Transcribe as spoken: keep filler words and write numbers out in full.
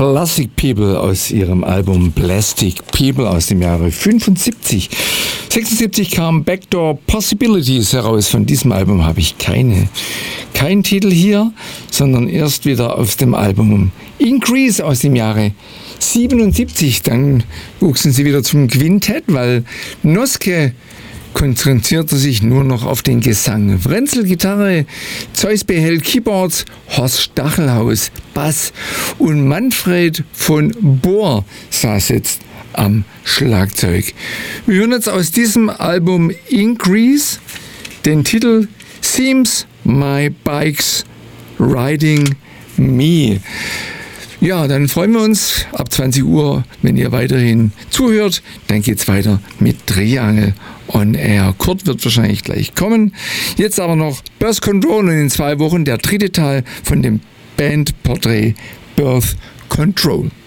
Plastic People aus ihrem Album Plastic People aus dem Jahre fünfundsiebzig. sechsundsiebzig kam Backdoor Possibilities heraus. Von diesem Album habe ich keine, keinen Titel hier, sondern erst wieder aus dem Album Increase aus dem Jahre siebenundsiebzig. Dann wuchsen sie wieder zum Quintett, weil Noske konzentrierte sich nur noch auf den Gesang. Frenzel Gitarre, Zeus Beheld Keyboards, Horst Stachelhaus Bass und Manfred von Bohr saß jetzt am Schlagzeug. Wir hören jetzt aus diesem Album Increase den Titel Seems My Bike's Riding Me. Ja, dann freuen wir uns ab zwanzig Uhr, wenn ihr weiterhin zuhört. Dann geht's weiter mit Triangel on Air. Kurt wird wahrscheinlich gleich kommen. Jetzt aber noch Birth Control und in zwei Wochen der dritte Teil von dem Bandporträt Birth Control.